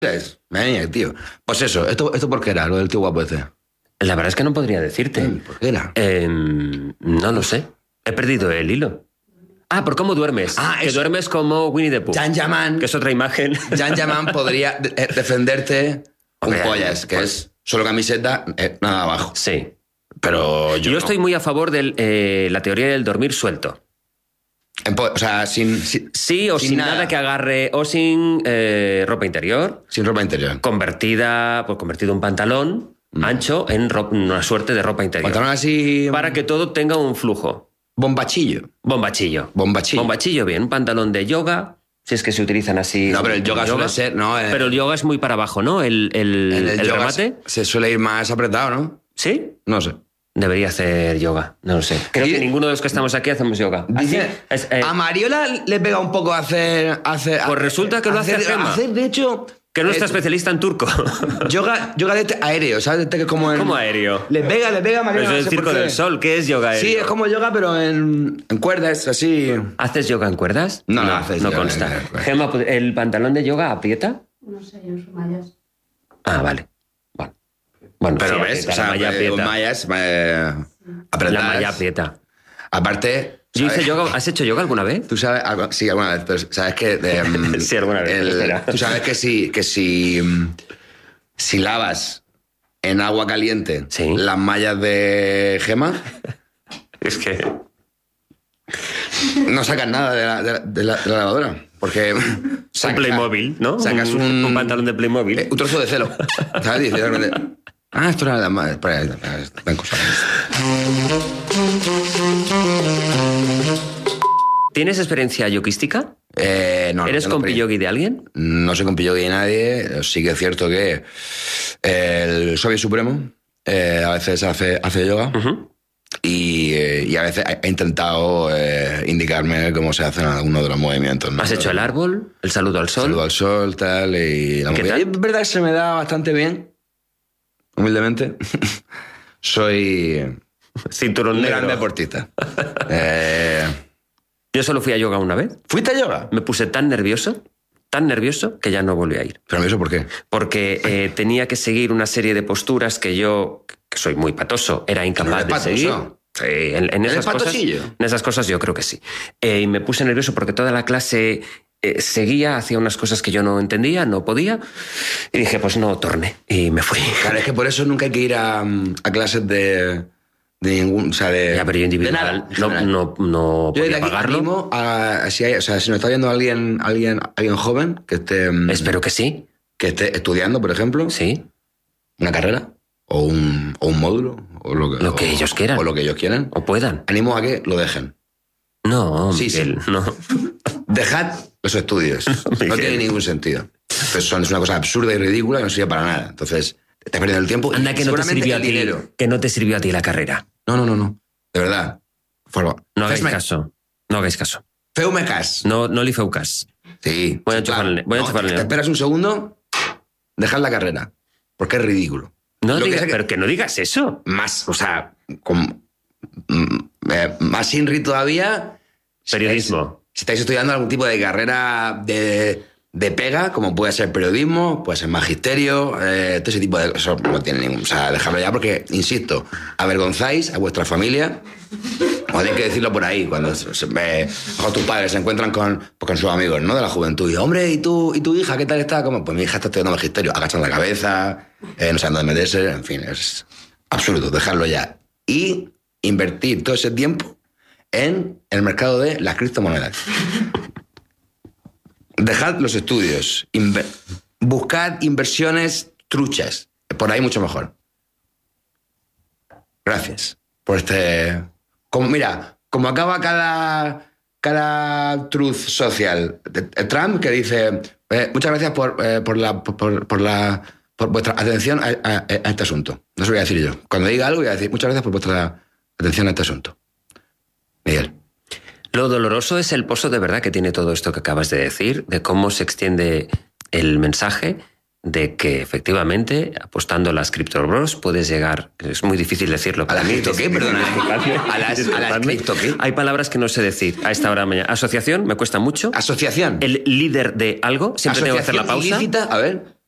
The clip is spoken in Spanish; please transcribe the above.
Venga, tío. Pues eso, ¿esto por qué era, lo del tío guapo ese? La verdad es que no podría decirte. ¿Por qué era? No lo sé. He perdido el hilo. Ah, ¿por cómo duermes? Que eso. duermes como Winnie the Pooh. Jan Yaman. Que es otra imagen. Jan Yaman podría defenderte con Hombre, pollas, que pues- es solo camiseta, nada abajo. Sí. Pero yo no. Estoy muy a favor de la teoría del dormir suelto. O sea, sin Sí, o sin nada que agarre, o sin ropa interior, sin ropa interior. convertido un pantalón ancho en una suerte de ropa interior. Pantalón así... Para que todo tenga un flujo. Bombachillo. Bombachillo. Bombachillo, bien. Un pantalón de yoga, si es que se utilizan así. No, pero el yoga suele ser... No, pero el yoga es muy para abajo, ¿no? El yoga remate. se suele ir más apretado, ¿no? ¿Sí? No sé. Debería hacer yoga, no lo sé. Creo que ninguno de los que estamos aquí hacemos yoga. Dice, a Mariola le pega un poco hacer pues resulta que lo hace Gemma. Hacer, de hecho... Que es nuestra especialista en turco. Yoga de este aéreo, ¿sabes? Que es como ¿Cómo aéreo? Le pega Mariola. Pero es el Circo del Sol, ¿qué es yoga aéreo? Sí, es como yoga, pero en cuerdas, así... ¿Haces yoga en cuerdas? No haces no yoga consta. en cuerdas. Gemma, ¿el pantalón de yoga aprieta? No sé, yo uso mallas. Ah, vale. Bueno, Pero sí, ves, aprieta, o sea, la malla aprieta. mallas apretadas. La malla aprieta. Aparte... Yo hice ¿sabes? yoga. ¿Has hecho yoga alguna vez? Tú sabes, sí, alguna vez, pero sabes que... Sí, alguna vez, espera. Tú sabes que si lavas en agua caliente Sí. las mallas de Gema, Es que... no sacas nada de la lavadora. Porque... Un Playmobil, ¿no? Sacas un pantalón de Playmobil. un trozo de celo. ¿Sabes? Y de repente, esto era la madre. Ven cosas. ¿Tienes experiencia yoguística? No, ¿Eres no, compi yogi de alguien? No soy compi yogi de nadie. Sí que es cierto que el Soviet Supremo a veces hace yoga. Y a veces he intentado indicarme cómo se hacen algunos de los movimientos, ¿no? ¿Has hecho el árbol? ¿El saludo al sol? Saludo al sol, tal, y la ¿Qué movida. tal? Y es verdad que se me da bastante bien, humildemente. Soy Cinturón un negro. gran deportista. Yo solo fui a yoga una vez. ¿Fuiste a yoga? Me puse tan nervioso, que ya no volví a ir. ¿Pero eso por qué? Porque tenía que seguir una serie de posturas que yo, que soy muy patoso, era incapaz de seguir. Sí, en esas cosas, patosillo? en esas cosas yo creo que sí. Y me puse nervioso porque toda la clase seguía, hacía unas cosas que yo no entendía, no podía. Y dije, pues no, torné. Y me fui. Claro, es que por eso nunca hay que ir a clases de ningún... O sea, de... Ya, pero yo individual no Yo desde podía aquí pagarlo. animo a... Si nos está viendo alguien joven que esté... Espero que sí. Que esté estudiando, por ejemplo, Sí. una carrera o un módulo o Lo que ellos quieran. O lo que ellos quieran. O puedan. Animo a que lo dejen. No, Sí, Miguel, sí. no. Dejad los estudios. No Miguel. tiene ningún sentido. Es una cosa absurda y ridícula que no sirve para nada. Entonces, estás perdiendo el tiempo. Anda, y que no te seguramente sirvió a el ti. dinero. Que no te sirvió a ti la carrera. No. De verdad. Por favor. No hagáis Fes-me. caso. No hagáis caso. Feu-me cas. No li feu cas. Sí. Voy a claro. enchufarle. Te esperas un segundo, dejad la carrera. Porque es ridículo. No Lo que digas, sea que- pero que no digas eso. Más, o sea, más Inri todavía. Periodismo. Si estáis estudiando algún tipo de carrera de pega, como puede ser periodismo, puede ser magisterio, todo ese tipo de cosas, no tiene ningún... O sea, dejadlo ya porque, insisto, avergonzáis a vuestra familia. O tenéis que decirlo por ahí, cuando tus padres se encuentran con sus amigos, ¿no? De la juventud. Y, hombre, ¿y tu hija qué tal está? Como, pues mi hija está estudiando magisterio, agachan la cabeza, no saben dónde meterse, en fin, es absurdo, dejarlo ya. Y invertir todo ese tiempo en el mercado de las criptomonedas. Dejad los estudios, buscad inversiones truchas, por ahí mucho mejor. Gracias por como acaba cada truth social. Trump que dice muchas gracias por vuestra atención a este asunto. No se lo voy a decir yo. Cuando diga algo voy a decir muchas gracias por vuestra atención a este asunto. Miguel. Lo doloroso es el pozo de verdad que tiene todo esto que acabas de decir, de cómo se extiende el mensaje de que efectivamente, apostando a las Crypto Bros, puedes llegar... Es muy difícil decirlo. ¿A las cripto qué? Perdona. ¿A las cripto qué? Hay palabras que no sé decir a esta hora de mañana. Asociación, me cuesta mucho. Asociación. El líder de algo, siempre tengo que hacer la pausa. Ilícita, a ver.